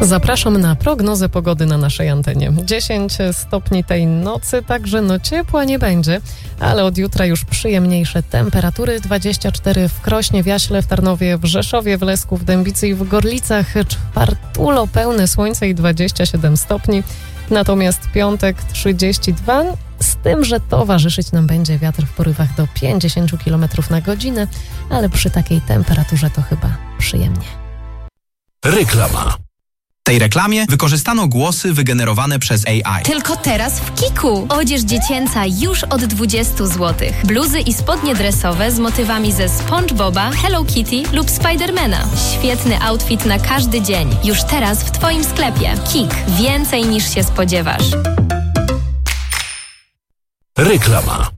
Zapraszam na prognozę pogody na naszej antenie. 10 stopni tej nocy, także ciepła nie będzie, ale od jutra już przyjemniejsze temperatury. 24 w Krośnie, w Jaśle, w Tarnowie, w Rzeszowie, w Lesku, w Dębicy i w Gorlicach. Czwartulo pełne słońce i 27 stopni. Natomiast piątek 32, z tym, że towarzyszyć nam będzie wiatr w porywach do 50 km na godzinę, ale przy takiej temperaturze to chyba przyjemnie. Reklama. W tej reklamie wykorzystano głosy wygenerowane przez AI. Tylko teraz w Kiku. Odzież dziecięca już od 20 zł. Bluzy i spodnie dresowe z motywami ze SpongeBoba, Hello Kitty lub Spidermana. Świetny outfit na każdy dzień. Już teraz w Twoim sklepie. Kik. Więcej niż się spodziewasz. Reklama.